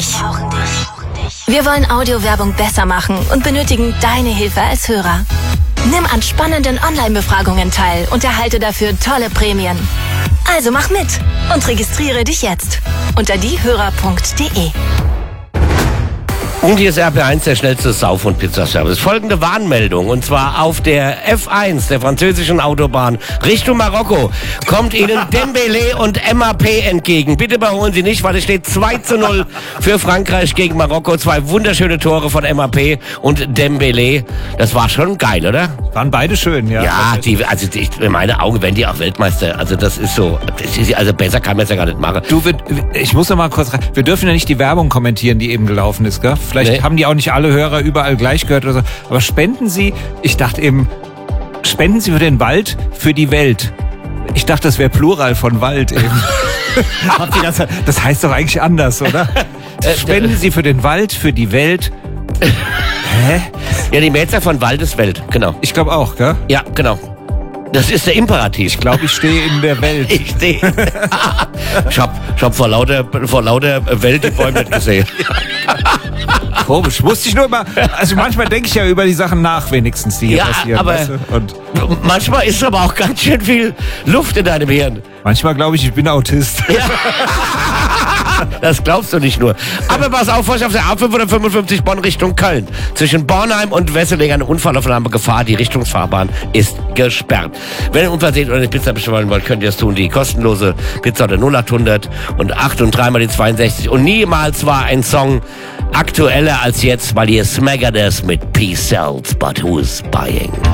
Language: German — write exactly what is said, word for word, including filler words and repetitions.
Wir wollen Audiowerbung besser machen und benötigen deine Hilfe als Hörer. Nimm an spannenden Online-Befragungen teil und erhalte dafür tolle Prämien. Also mach mit und registriere dich jetzt unter diehörer punkt de. Und hier ist R P eins, der schnellste Sauf- und Pizzaservice. Folgende Warnmeldung, und zwar auf der F eins, der französischen Autobahn, Richtung Marokko, kommt Ihnen Dembélé und M A P entgegen. Bitte überholen Sie nicht, weil es steht zwei zu null für Frankreich gegen Marokko. Zwei wunderschöne Tore von M A P und Dembélé. Das war schon geil, oder? Waren beide schön, ja. Ja, die, also ich, in meinen Augen werden die auch Weltmeister. Also das ist so, das ist, also besser kann man es ja gar nicht machen. Du, wir, ich muss noch mal kurz rein. Wir dürfen ja nicht die Werbung kommentieren, die eben gelaufen ist, gell? Vielleicht nee. haben die auch nicht alle Hörer überall gleich gehört oder so. Aber spenden Sie, ich dachte eben, spenden Sie für den Wald, für die Welt. Ich dachte, das wäre Plural von Wald eben. das, das heißt doch eigentlich anders, oder? Spenden Sie für den Wald, für die Welt. Hä? Ja, die Mehrzahl von Wald ist Welt, genau. Ich glaube auch, gell? Ja, genau. Das ist der Imperativ. Ich glaube, ich stehe in der Welt. Ich stehe. ich hab, ich hab vor lauter, vor lauter Welt die Bäume nicht gesehen. Komisch. Musste ich nur mal, also manchmal denke ich ja über die Sachen nach, wenigstens, die hier ja, passieren. Aber weißt du? Und manchmal ist aber auch ganz schön viel Luft in deinem Hirn. Manchmal glaube ich, ich bin Autist. Ja. Das glaubst du nicht nur. Aber pass auf, auf der A fünfhundertfünfundfünfzig Bonn Richtung Köln. Zwischen Bornheim und Wesseling eine Unfallaufnahme Gefahr. Die Richtungsfahrbahn ist gesperrt. Wenn ihr einen Unfall seht oder eine Pizza bestellen wollt, könnt ihr es tun. Die kostenlose Pizza oder null acht hundert und acht und dreimal die zweiundsechzig. Und niemals war ein Song aktueller als jetzt, weil ihr smaggert es mit Peace sells, but who's buying?